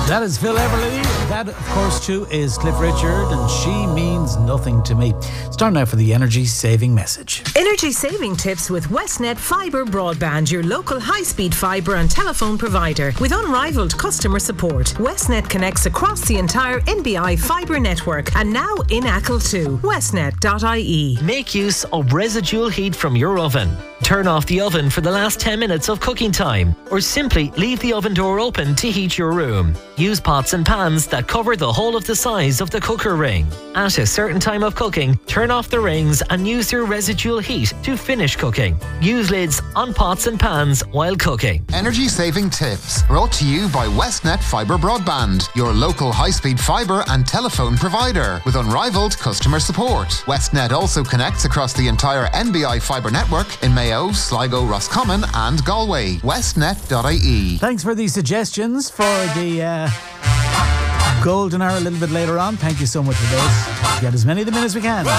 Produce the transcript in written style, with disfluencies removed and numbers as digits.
That is Phil Everly. That, of course, too, is Cliff Richard, and She Means Nothing to Me. It's time now for the energy-saving message. Energy-saving tips with Westnet Fibre Broadband, your local high-speed fibre and telephone provider. With unrivaled customer support, Westnet connects across the entire NBI fibre network, and now in Achill too. Westnet.ie. Make use of residual heat from your oven. Turn off the oven for the last 10 minutes of cooking time, or simply leave the oven door open to heat your room. Use pots and pans that cover the whole of the size of the cooker ring. At a certain time of cooking, turn off the rings and use your residual heat to finish cooking. Use lids on pots and pans while cooking. Energy saving tips brought to you by Westnet Fibre Broadband, your local high-speed fibre and telephone provider with unrivaled customer support. Westnet also connects across the entire NBI fibre network in Mayo, Sligo, Roscommon and Galway. Westnet.ie. Thanks for these suggestions for the golden hour a little bit later on. Thank you so much for those. Get as many of them in as we can.